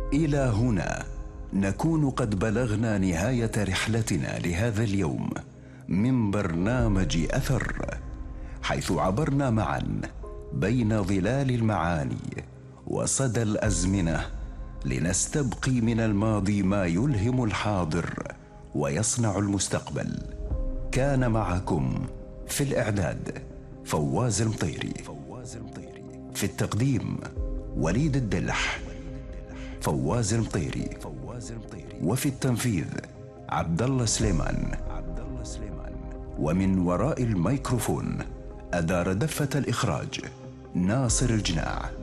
إلى هنا نكون قد بلغنا نهاية رحلتنا لهذا اليوم من برنامج أثر، حيث عبرنا معا بين ظلال المعاني وصدى الأزمنة لنستبقي من الماضي ما يلهم الحاضر ويصنع المستقبل. كان معكم في الإعداد فواز المطيري، في التقديم وليد الدلح، فواز المطيري، وفي التنفيذ عبد الله سليمان، ومن وراء الميكروفون أدار دفة الإخراج ناصر الجناع.